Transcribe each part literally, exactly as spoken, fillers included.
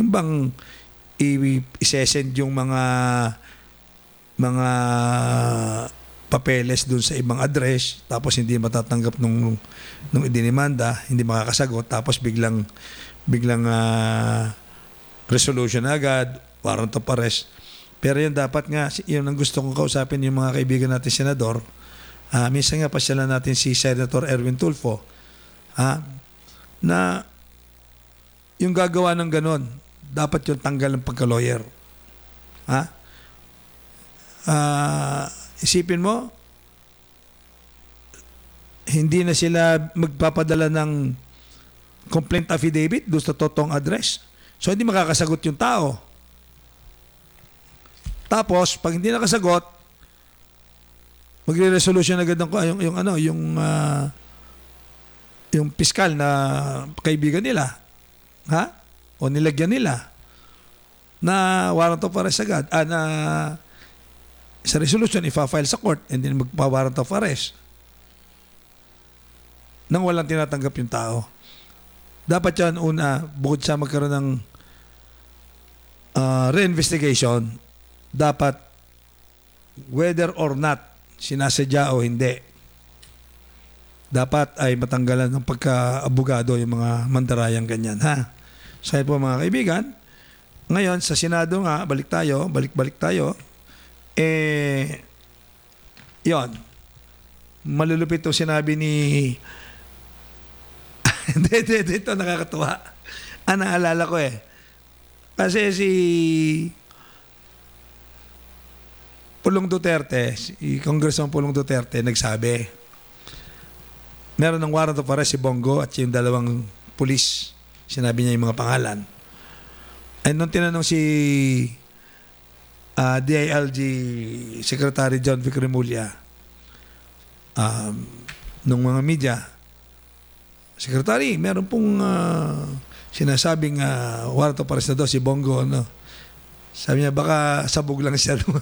Yung bang i- isesend yung mga mga papeles dun sa ibang address, tapos hindi matatanggap nung nung idinimanda, hindi makakasagot, tapos biglang biglang uh, resolution agad, warrant of arrest. Pero yun dapat nga, yun ang gusto kong kausapin yung mga kaibigan natin senador. Uh, minsan nga pasyalan natin si Senator Erwin Tulfo, ha, na yung gagawa ng ganon, dapat yung tanggal ng pagka-lawyer. Ha? Uh, isipin mo, hindi na sila magpapadala ng complaint affidavit doon sa totoong address. So hindi makakasagot yung tao. Tapos, pag hindi nakasagot, magre-resolution agad ng yung, yung ano, yung uh, yung piskal na kaibigan nila. Ha? O nilagyan nila na warrant of arrest agad. Ah, na sa resolution, ifa-file sa court and then magpa-warrant of arrest. Nang walang tinatanggap yung tao. Dapat yan, una, bukod sa magkaroon ng uh, re-investigation, dapat whether or not sinasadya o hindi, dapat ay matanggalan ng pagka-abogado yung mga mandarayang ganyan. Ha? So po mga kaibigan, ngayon sa Senado nga, balik tayo, balik-balik tayo, eh, yon, malulupit itong sinabi ni dito nakakatuwa. Ah, naalala ko eh. Kasi si Pulong Duterte, si Congressman Pulong Duterte, nagsabi, meron ng warrant of arrest si Bongo at yung dalawang pulis. Sinabi niya yung mga pangalan. And nung tinanong si uh, D I L G Secretary John Vic Remulla, um, nung mga media, Secretary, meron pong uh, sinasabing uh, warrant of arrest na daw si Bongo. Ano? Sabi niya, baka sabog lang siya doon.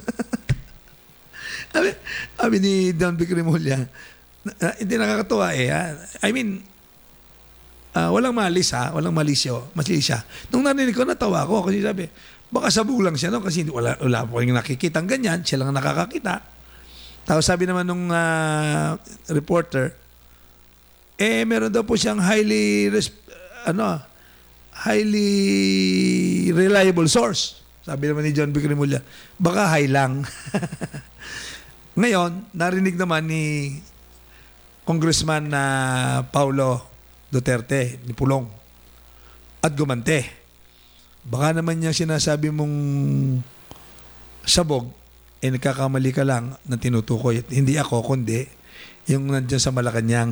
Sabi, sabi ni Don Vic Remulla, uh, hindi nakakatuwa eh. Ha? I mean, uh, walang malis ha, walang malisyo, malisya. Nung narinig ko, natawa ko kasi sabi, baka sabog lang siya, no? Kasi wala, wala po yung nakikitang ganyan, siya lang nakakakita. Tapos sabi naman nung uh, reporter, eh meron daw po siyang highly res- ano highly reliable source. Sabi naman ni John Vic Remulla, baka high lang. Ngayon, narinig naman ni Congressman na uh, Paulo Duterte, ni Pulong, at gumante. Baka naman niya sinasabi mong sabog, eh nagkakamali ka lang na tinutukoy. Hindi ako, kundi yung nandiyan sa Malacanang.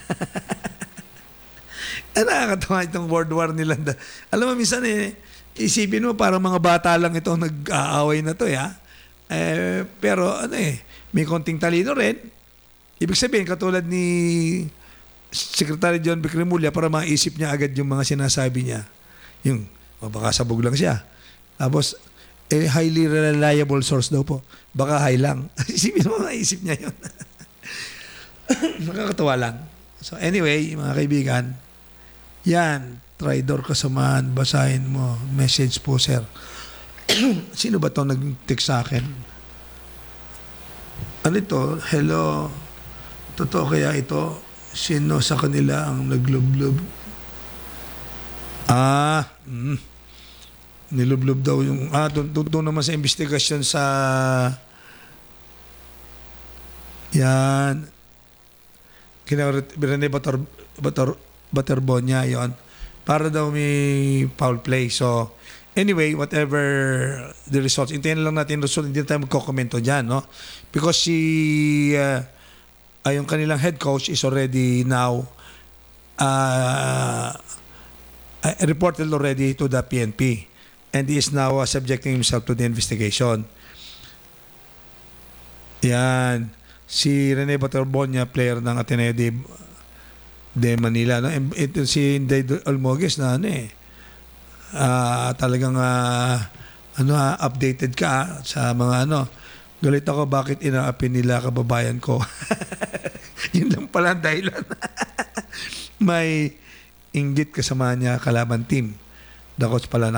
Eh, nakakatawa itong world war nila. Alam mo, minsan eh, isipin mo, parang mga bata lang itong nag-aaway na to, eh, ha? Eh, pero ano eh, may konting talino rin. Ibig sabihin, katulad ni Secretary John Vic Remulla, para maisip niya agad yung mga sinasabi niya. Yung, oh, baka sabog lang siya. Tapos, eh, highly reliable source daw po. Baka high lang. Isipin mo, maisip niya yun. Nakakatawa lang. So anyway, mga kaibigan, yan, traidor kasamahan, basahin mo. Message po, sir. Sino ba ito nag-text sa akin? Ano ito? Hello. Totoo kaya ito? Sino sa kanila ang naglublob? Ah, mm, nilublob daw yung, ah, doon naman sa investigasyon sa, yan, kina Rene Bator, Bator, Baterbonia, yon, para daw may foul play. So anyway, whatever the results, hintayin lang natin result, hindi na tayo magkokomento dyan, no? Because si uh, uh, yung kanilang head coach is already now uh, uh, reported already to the P N P and he is now uh, subjecting himself to the investigation. Yan. Si Rene Baterbonia, player ng Ateneo de, de Manila. No? Ito si Inday Almogues na ano eh. Uh, talagang uh, ano, uh, updated ka sa mga ano. Galit ako bakit inaapi nila kababayan ko. Yun lang pala ang dahilan. May inggit kasama niya kalaban team. Dakos pala na